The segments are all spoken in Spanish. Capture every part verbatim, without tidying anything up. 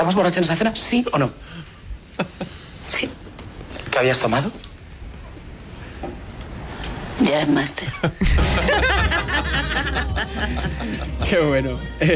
¿Estabas borracha en esa cena? ¿Sí o no? Sí. ¿Qué habías tomado? Ya es máster. Qué bueno.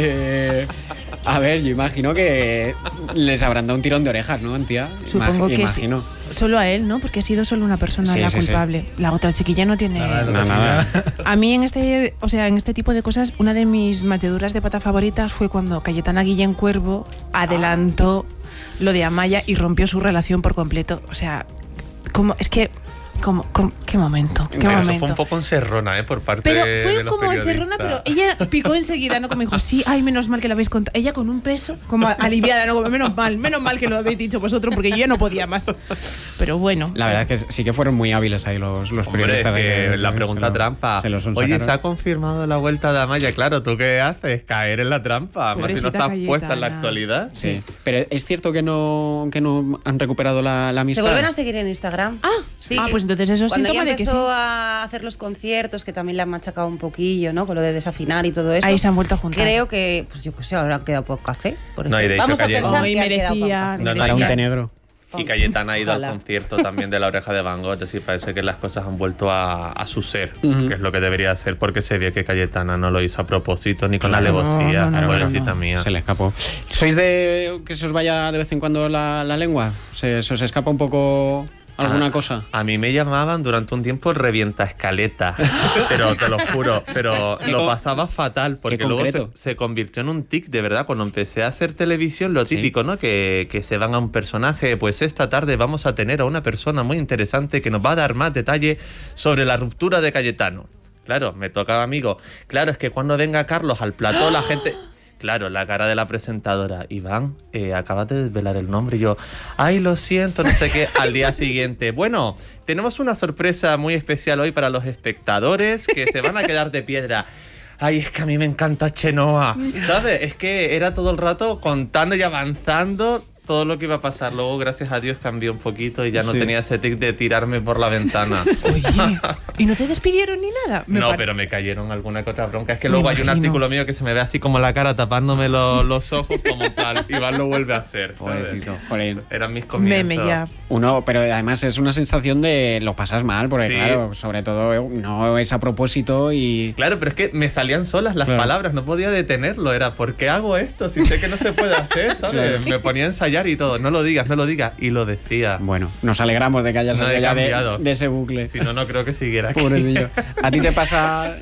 Eh, a ver, yo imagino que les habrán dado un tirón de orejas, ¿no, tía? Supongo Imag- que imagino. sí. Solo a él, ¿no? Porque ha sido solo una persona Sí, la sí, sí. culpable. La otra chiquilla no tiene... Nada, No, nada. A mí en este, o sea, en este tipo de cosas, una de mis mateduras de pata favoritas fue cuando Cayetana Guillén Cuervo adelantó lo de Amaya y rompió su relación por completo. O sea, como es que como, como qué momento, qué Pero momento. eso fue un poco encerrona, ¿eh? Por parte Pero de fue los como periodistas. encerrona, pero ella picó enseguida, ¿no? Como dijo, sí, ay, menos mal que lo habéis contado. Ella con un peso, como aliviada, ¿no? Como menos mal, menos mal que lo habéis dicho vosotros, porque yo ya no podía más. Pero bueno. La verdad es que sí que fueron muy hábiles ahí los, los Hombre, periodistas. es de que que la se pregunta lo- trampa. se los Oye, sonsacaron. se ha confirmado la vuelta de Amaya. Claro, ¿tú qué haces? Caer en la trampa. Más si no Pobrecita estás puesta en la Cayetana. actualidad. Sí. Pero es cierto que no, que no han recuperado la, la Se amistad. vuelven a seguir en Instagram. Ah, sí. ah, pues entonces eso es Cuando síntoma ella de que empezó sí. a hacer los conciertos, que también le han machacado un poquillo, ¿no? Con lo de desafinar y todo eso. Ahí se han vuelto a juntar. Creo que, pues yo qué sé, ahora han quedado por café. Por No, y de ejemplo. hecho Vamos a Cayetana- pensar Hoy que han quedado por merecía- café. No, no, Para y un Ca- té negro. Y Cayetana ha ido Ojalá. al concierto también de La Oreja de Van Gogh. Es decir, parece que las cosas han vuelto a, a su ser, Ujú. que es lo que debería ser, porque se ve que Cayetana no lo hizo a propósito ni con Claro. la alevosía. No, no, no, pobrecita no, no. mía. Se le escapó. ¿Sois de que se os vaya de vez en cuando la, la lengua? ¿Se, se os escapa un poco alguna Ah, cosa? A mí me llamaban durante un tiempo revienta escaleta, pero te lo juro, pero Qué lo con- pasaba fatal porque qué luego se, concreto. se convirtió en un tic, de verdad, cuando empecé a hacer televisión, lo Sí. típico, ¿no? Que, que se van a un personaje, pues esta tarde vamos a tener a una persona muy interesante que nos va a dar más detalle sobre la ruptura de Cayetano. Claro, me tocaba amigo. Claro, es que cuando venga Carlos al plató la gente... Claro, la cara de la presentadora. Iván, eh, acabas de desvelar el nombre. Y yo, ay, lo siento, no sé qué. Al día siguiente, bueno, tenemos una sorpresa muy especial hoy para los espectadores que se van a quedar de piedra. Ay, es que a mí me encanta Chenoa. ¿Sabes? Es que era todo el rato contando y avanzando todo lo que iba a pasar. Luego, gracias a Dios, cambió un poquito y ya no Sí. tenía ese tic de tirarme por la ventana. Oye, ¿y no te despidieron ni nada? Me No, pare- pero me cayeron alguna que otra bronca. Es que Me luego hay un imagino. artículo mío que se me ve así como la cara tapándome lo- los ojos como tal. Iván lo vuelve a hacer, ¿sabes? Pobrecito, jolín. Eran mis comienzos. Meme ya. Uno, pero además es una sensación de lo pasas mal, porque Sí. claro, sobre todo no es a propósito y... Claro, pero es que me salían solas las Claro. palabras, no podía detenerlo. Era, ¿por qué hago esto? Si sé que no se puede hacer, ¿sabes? Claro. Me ponía a ensayar y todo. No lo digas, no lo digas. Y lo decía. Bueno, nos alegramos de que hayas No he salido ya de, cambiado. de ese bucle. Si no, no creo que siguiera aquí. Pobrecillo. ¿A ti te pasa...?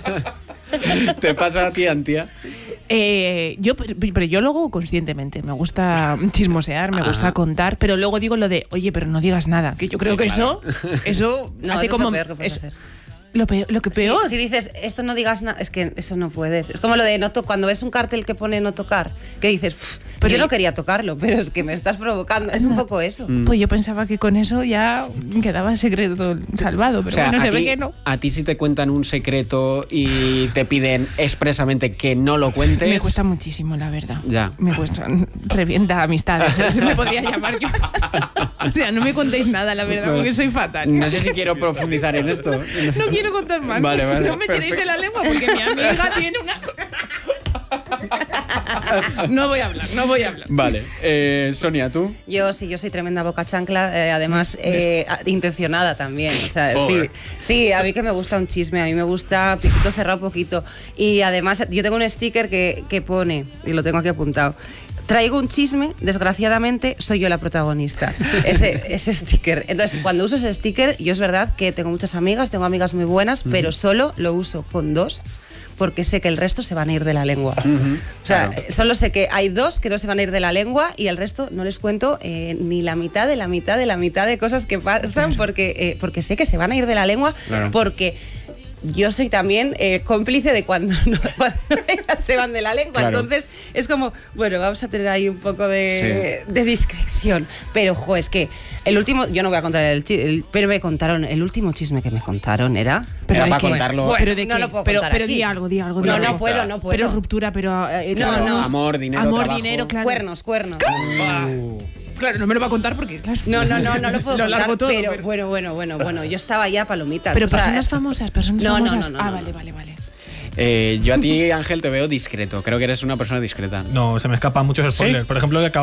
¿Te pasa a ti, Antía? Eh, yo, pero pero yo lo hago conscientemente. Me gusta chismosear, me Ajá. gusta contar, pero luego digo lo de, oye, pero no digas nada. Que yo creo Sí, que claro. eso, eso No, hace eso como es lo peor que puedes es- hacer. Lo, peor, lo que Sí, peor. si dices, esto no digas nada, es que eso no puedes. Es como lo de no to cuando ves un cartel que pone no tocar, que dices, "Pff, Pero yo no y- quería tocarlo, pero es que me estás provocando. Es un poco eso. Pues yo pensaba que con eso ya quedaba el secreto salvado, pero O sea, bueno, a se ve ti- que no. A ti si te cuentan un secreto y te piden expresamente que no lo cuentes... Me cuesta muchísimo, la verdad. Ya. Me cuesta. Revienta amistades, se me podría llamar yo. O sea, no me contéis nada, la verdad, porque soy fatal. No sé si quiero profundizar en esto. No quiero contar más. Vale, vale, no me tiréis perfecto. de la lengua porque mi amiga tiene una... No voy a hablar, no voy a hablar. Vale. Eh, Sonia, ¿tú? Yo sí, yo soy tremenda boca chancla, eh, además eh, a- intencionada también. O sea, sí, Joder. sí, a mí que me gusta un chisme, a mí me gusta piquito cerrado poquito. Y además yo tengo un sticker que, que pone, y lo tengo aquí apuntado, traigo un chisme, desgraciadamente soy yo la protagonista. Ese, ese sticker. Entonces, cuando uso ese sticker, yo es verdad que tengo muchas amigas, tengo amigas muy buenas, pero solo lo uso con dos, porque sé que el resto se van a ir de la lengua. O sea, Claro. solo sé que hay dos que no se van a ir de la lengua y el resto no les cuento eh, ni la mitad de la mitad de la mitad de cosas que pasan porque, eh, porque sé que se van a ir de la lengua, Claro. porque yo soy también eh, cómplice de cuando, no- cuando ellas se van de la lengua. Claro. Entonces es como, bueno, vamos a tener ahí un poco de, de discreción. Pero, jo, es que el último, yo no voy a contar el chisme, pero me contaron, el último chisme que me contaron era... Era de para qué? contarlo. Bueno, ¿Pero de no qué? lo puedo pero, contar pero aquí. di algo, di algo. di No, algo. no puedo, no puedo. Pero ruptura, pero... eh, No, claro, no. Amor, dinero, Amor, trabajo. dinero, claro. Cuernos, cuernos. Claro, no me lo va a contar porque, claro. No, no, no, no lo puedo Lo contar, largo todo, pero, pero- bueno, bueno, bueno, bueno, yo estaba ya palomitas. Pero o sea, personas famosas, personas no, no, famosas. no, no, ah, no. vale, vale, vale. Eh, yo a ti, Ángel, te veo discreto. Creo que eres una persona discreta. No, se me escapan muchos spoilers. Por ejemplo, de